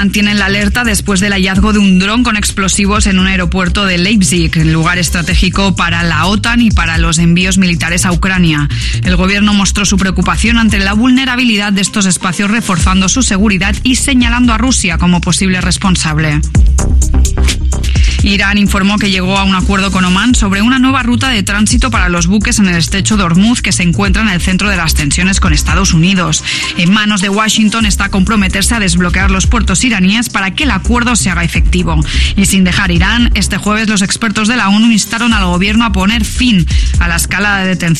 Mantienen la alerta después del hallazgo de un dron con explosivos en un aeropuerto de Leipzig, lugar estratégico para la OTAN y para los envíos militares a Ucrania. El gobierno mostró su preocupación ante la vulnerabilidad de estos espacios, reforzando su seguridad y señalando a Rusia como posible responsable. Irán informó que llegó a un acuerdo con Omán sobre una nueva ruta de tránsito para los buques en el estrecho de Hormuz, que se encuentra en el centro de las tensiones con Estados Unidos. En manos de Washington está comprometerse a desbloquear los puertos iraníes para que el acuerdo se haga efectivo. Y sin dejar Irán, este jueves los expertos de la ONU instaron al gobierno a poner fin a la escalada de detención